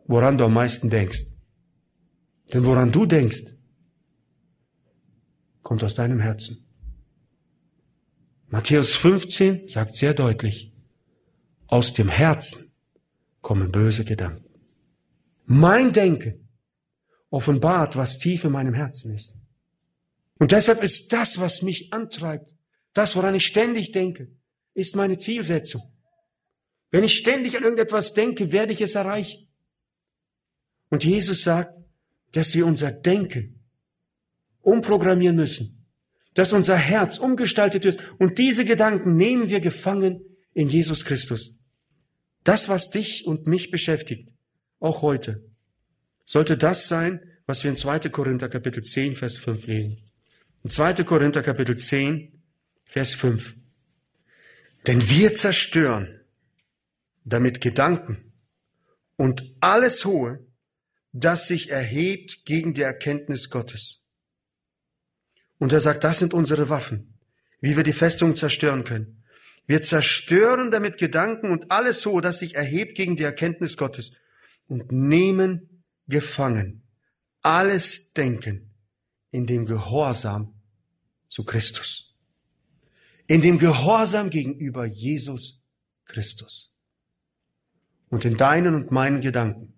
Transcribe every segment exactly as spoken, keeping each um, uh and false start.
woran du am meisten denkst. Denn woran du denkst, kommt aus deinem Herzen. Matthäus fünfzehn sagt sehr deutlich, aus dem Herzen kommen böse Gedanken. Mein Denken offenbart, was tief in meinem Herzen ist. Und deshalb ist das, was mich antreibt, das, woran ich ständig denke, ist meine Zielsetzung. Wenn ich ständig an irgendetwas denke, werde ich es erreichen. Und Jesus sagt, dass wir unser Denken umprogrammieren müssen, dass unser Herz umgestaltet wird. Und diese Gedanken nehmen wir gefangen in Jesus Christus. Das, was dich und mich beschäftigt, auch heute, sollte das sein, was wir in zweiter Korinther Kapitel zehn, Vers fünf lesen. In zweiter Korinther Kapitel zehn, Vers fünf. Denn wir zerstören damit Gedanken und alles Hohe, das sich erhebt gegen die Erkenntnis Gottes. Und er sagt, das sind unsere Waffen, wie wir die Festung zerstören können. Wir zerstören damit Gedanken und alles Hohe, das sich erhebt gegen die Erkenntnis Gottes und nehmen gefangen alles Denken in dem Gehorsam zu Christus. In dem Gehorsam gegenüber Jesus Christus. Und in deinen und meinen Gedanken.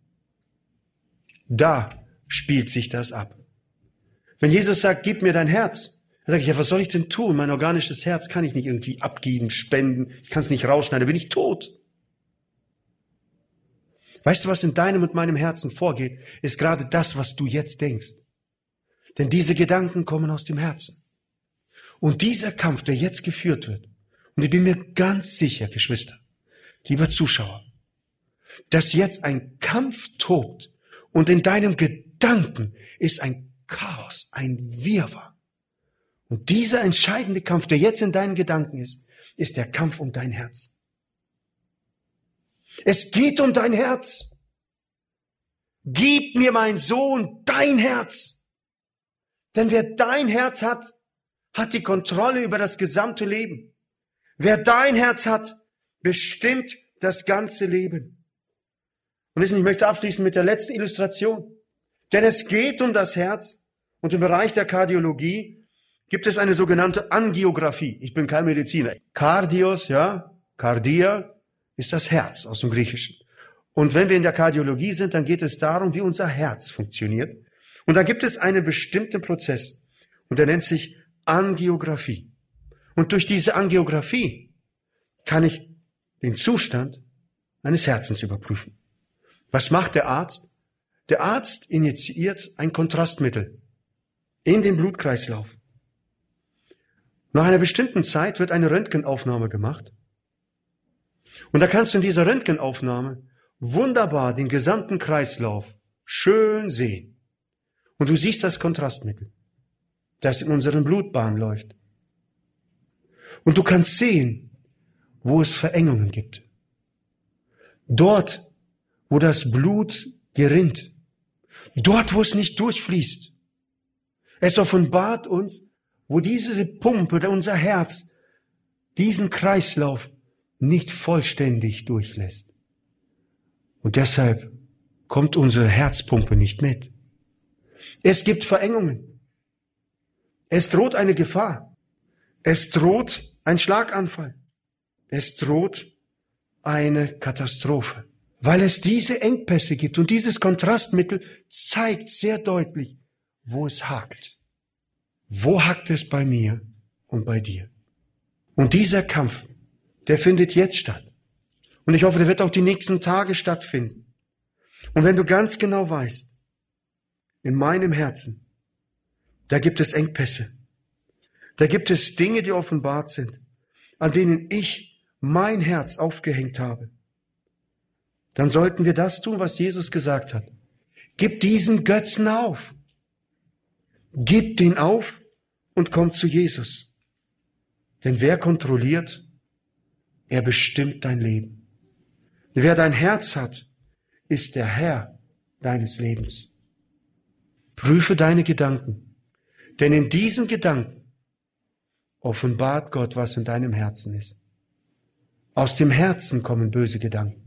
Da spielt sich das ab. Wenn Jesus sagt, gib mir dein Herz, dann sage ich, ja, was soll ich denn tun? Mein organisches Herz kann ich nicht irgendwie abgeben, spenden, ich kann es nicht rausschneiden, da bin ich tot. Weißt du, was in deinem und meinem Herzen vorgeht, ist gerade das, was du jetzt denkst. Denn diese Gedanken kommen aus dem Herzen. Und dieser Kampf, der jetzt geführt wird, und ich bin mir ganz sicher, Geschwister, lieber Zuschauer, dass jetzt ein Kampf tobt und in deinem Gedanken ist ein Chaos, ein Wirrwarr. Und dieser entscheidende Kampf, der jetzt in deinen Gedanken ist, ist der Kampf um dein Herz. Es geht um dein Herz. Gib mir, mein Sohn, dein Herz. Denn wer dein Herz hat, hat die Kontrolle über das gesamte Leben. Wer dein Herz hat, bestimmt das ganze Leben. Und wissen, ich möchte abschließen mit der letzten Illustration. Denn es geht um das Herz und im Bereich der Kardiologie gibt es eine sogenannte Angiografie. Ich bin kein Mediziner. Kardios, ja, Kardia ist das Herz aus dem Griechischen. Und wenn wir in der Kardiologie sind, dann geht es darum, wie unser Herz funktioniert. Und da gibt es einen bestimmten Prozess und der nennt sich Angiografie. Und durch diese Angiografie kann ich den Zustand eines Herzens überprüfen. Was macht der Arzt? Der Arzt injiziert ein Kontrastmittel in den Blutkreislauf. Nach einer bestimmten Zeit wird eine Röntgenaufnahme gemacht. Und da kannst du in dieser Röntgenaufnahme wunderbar den gesamten Kreislauf schön sehen. Und du siehst das Kontrastmittel, das in unseren Blutbahnen läuft. Und du kannst sehen, wo es Verengungen gibt. Dort, wo das Blut gerinnt. Dort, wo es nicht durchfließt. Es offenbart uns, wo diese Pumpe, unser Herz, diesen Kreislauf nicht vollständig durchlässt. Und deshalb kommt unsere Herzpumpe nicht mit. Es gibt Verengungen. Es droht eine Gefahr. Es droht ein Schlaganfall. Es droht eine Katastrophe. Weil es diese Engpässe gibt und dieses Kontrastmittel zeigt sehr deutlich, wo es hakt. Wo hakt es bei mir und bei dir? Und dieser Kampf, der findet jetzt statt. Und ich hoffe, der wird auch die nächsten Tage stattfinden. Und wenn du ganz genau weißt, in meinem Herzen, da gibt es Engpässe. Da gibt es Dinge, die offenbart sind, an denen ich mein Herz aufgehängt habe. Dann sollten wir das tun, was Jesus gesagt hat. Gib diesen Götzen auf. Gib den auf und komm zu Jesus. Denn wer kontrolliert, er bestimmt dein Leben. Wer dein Herz hat, ist der Herr deines Lebens. Prüfe deine Gedanken, denn in diesen Gedanken offenbart Gott, was in deinem Herzen ist. Aus dem Herzen kommen böse Gedanken.